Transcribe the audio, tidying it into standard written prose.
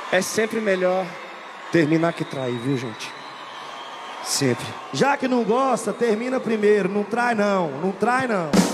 É sempre melhor terminar que trair, viu, gente? Sempre. Já que não gosta, termina primeiro. Não trai não, não trai não.